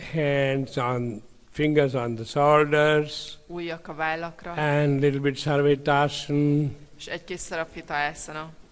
hands on, fingers on the shoulders. Ujjak a vállakra. And little bit Sarvitasana. És egy kis Sarabhita asana.